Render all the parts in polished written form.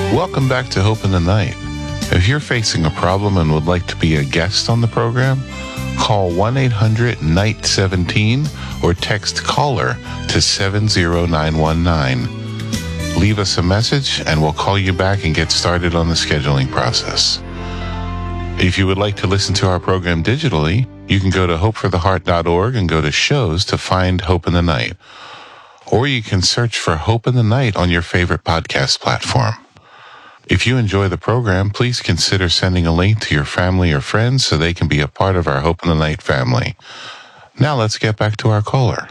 Welcome back to Hope in the Night. If you're facing a problem and would like to be a guest on the program, call 1-800-NIGHT-17 or text CALLER to 70919. Leave us a message and we'll call you back and get started on the scheduling process. If you would like to listen to our program digitally, you can go to hopefortheheart.org and go to shows to find Hope in the Night. Or you can search for Hope in the Night on your favorite podcast platform. If you enjoy the program, please consider sending a link to your family or friends so they can be a part of our Hope in the Night family. Now let's get back to our caller.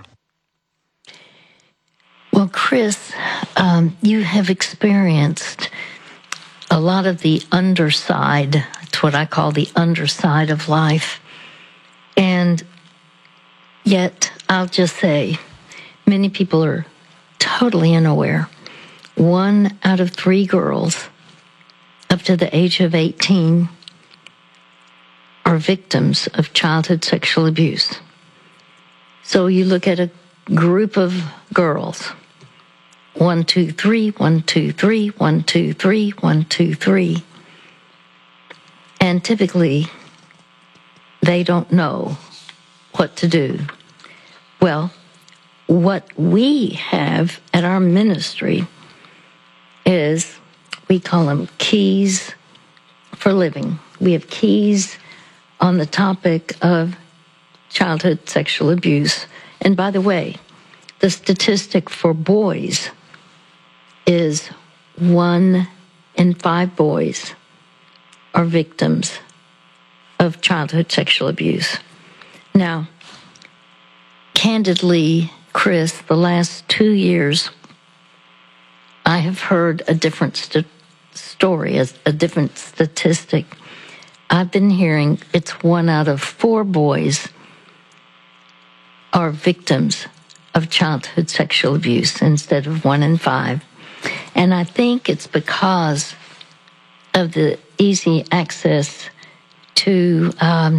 Well, Chris, you have experienced a lot of the underside. It's what I call the underside of life. And yet, I'll just say, many people are totally unaware. 1 out of 3 girls up to the age of 18 are victims of childhood sexual abuse. So you look at a group of girls, 1, 2, 3, 1, 2, 3, 1, 2, 3, 1, 2, 3. And typically, they don't know what to do. Well, what we have at our ministry is, we call them keys for living. We have keys on the topic of childhood sexual abuse. And by the way, the statistic for boys is 1 in 5 boys are victims of childhood sexual abuse. Now, candidly, Chris, the last 2 years, I have heard a different story, a different statistic. I've been hearing it's 1 out of 4 boys are victims of childhood sexual abuse instead of 1 in 5. And I think it's because of the easy access to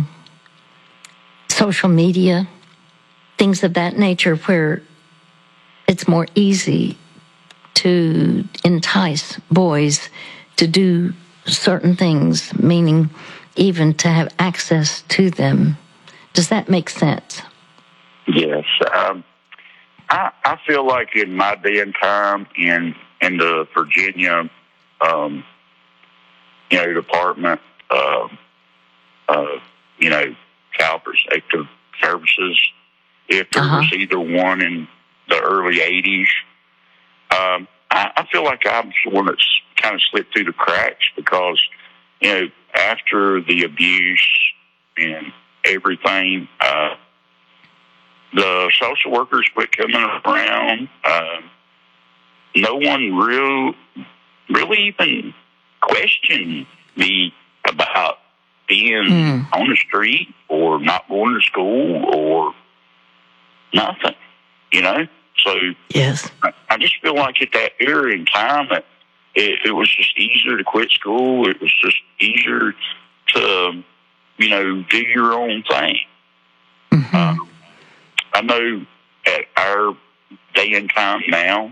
social media, things of that nature, where it's more easy to entice boys to do certain things, meaning even to have access to them. Does that make sense? Yes. I feel like in my day and time in the Virginia, Department of, Child Protective Services, if there was either one in the early 80s, I feel like I'm the one that's kind of slipped through the cracks because, after the abuse and everything, the social workers quit coming around. No one really even questioned me about being on the street or not going to school or nothing, So yes, I just feel like at that era in time, it was just easier to quit school. It was just easier to, do your own thing. Mm-hmm. I know at our day and time now,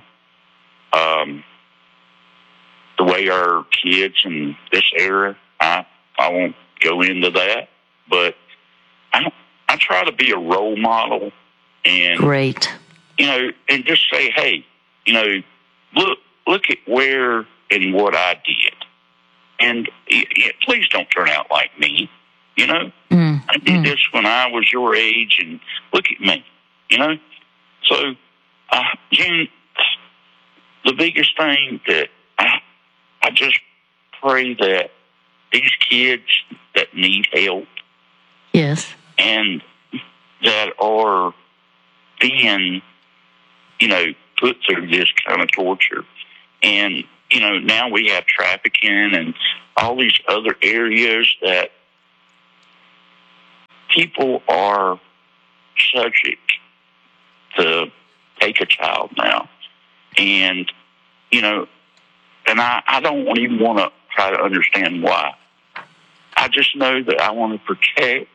the way our kids in this era, I won't go into that, but I try to be a role model and great, and just say, hey, look at where and what I did, and please don't turn out like me. I did this when I was your age, and look at me. So, June, the biggest thing that I just pray that these kids that need help, yes, and that are being, put through this kind of torture, and now we have trafficking and all these other areas that people are subject to take a child now. And, and I don't even want to try to understand why. I just know that I want to protect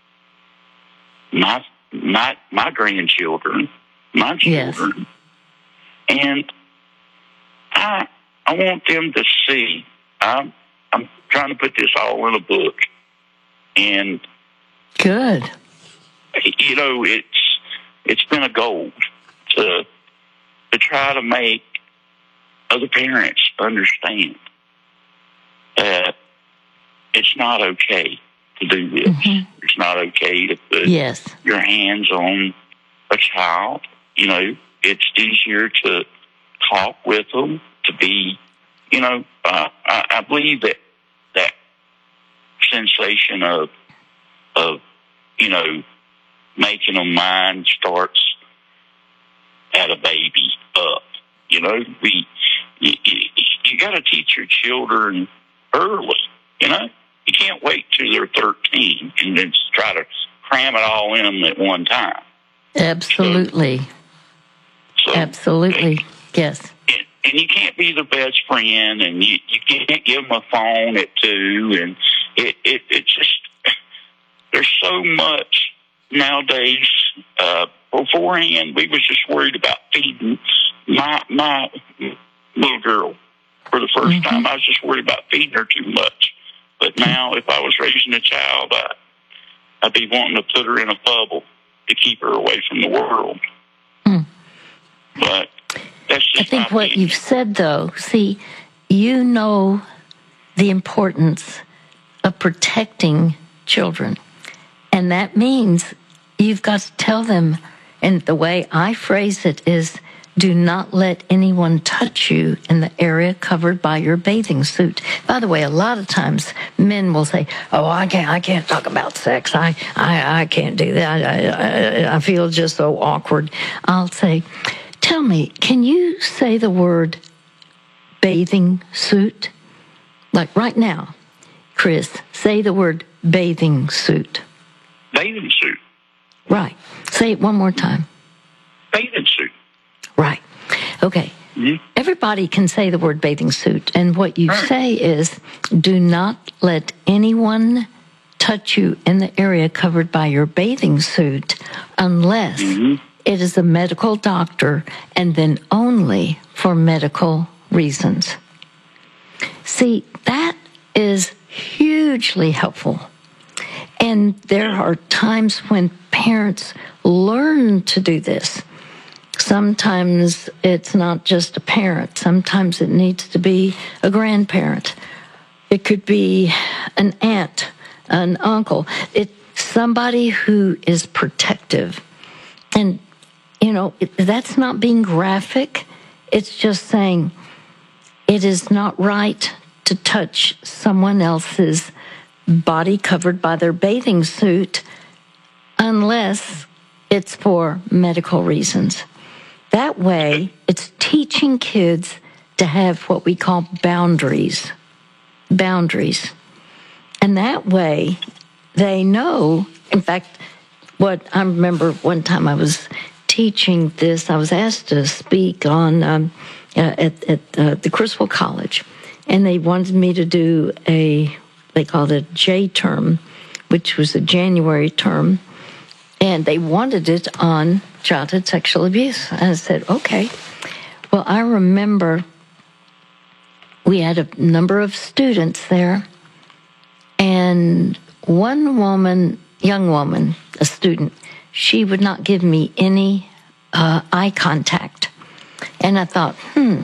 my grandchildren, my children. Yes. And I I want them to see. I'm trying to put this all in a book, and good. You know, it's been a goal to try to make other parents understand that it's not okay to do this. Mm-hmm. It's not okay to put your hands on a child. You know, it's easier to talk with them, to be, you know, I believe that sensation of, you know, making them mine starts at a baby up. You know, you got to teach your children early. You know, you can't wait till they're 13 and then try to cram it all in them at one time. Absolutely. Absolutely. Yes. And you can't be the best friend, and you can't give them a phone at 2, and it's just, there's so much nowadays. Beforehand, we was just worried about feeding my little girl for the first time. I was just worried about feeding her too much. But now, if I was raising a child, I'd be wanting to put her in a bubble to keep her away from the world. But that's just I think what you've said, though, see, you know the importance of protecting children. And that means you've got to tell them, and the way I phrase it is, do not let anyone touch you in the area covered by your bathing suit. By the way, a lot of times men will say, "Oh, I can't talk about sex. I can't do that. I feel just so awkward." I'll say, "Tell me, can you say the word bathing suit? Like right now, Chris, say the word bathing suit." Bathing suit. Right. Say it one more time. Bathing suit. Right. Okay. Mm-hmm. Everybody can say the word bathing suit. And what you say is, do not let anyone touch you in the area covered by your bathing suit unless it is a medical doctor, and then only for medical reasons. See, that is hugely helpful. And there are times when parents learn to do this. Sometimes it's not just a parent. Sometimes it needs to be a grandparent. It could be an aunt, an uncle. It's somebody who is protective. And, you know, that's not being graphic. It's just saying it is not right to touch someone else's body covered by their bathing suit unless it's for medical reasons. That way, it's teaching kids to have what we call boundaries. Boundaries. And that way, they know. In fact, what I remember one time I was teaching this, I was asked to speak on at the Criswell College, and they wanted me to do they called it a J term, which was a January term, and they wanted it on childhood sexual abuse. And I said, okay. Well, I remember we had a number of students there, and one woman, young woman, a student, she would not give me any eye contact. And I thought,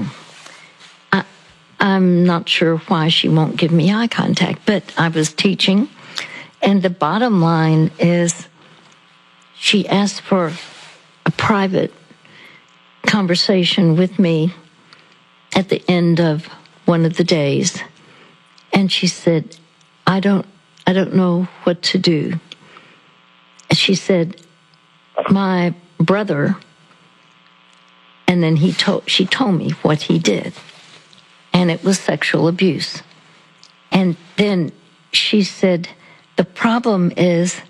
I'm not sure why she won't give me eye contact, but I was teaching, and the bottom line is she asked for a private conversation with me at the end of one of the days, and she said, I don't know what to do. And she said, my brother, and then she told me what he did. And it was sexual abuse. And then she said, the problem is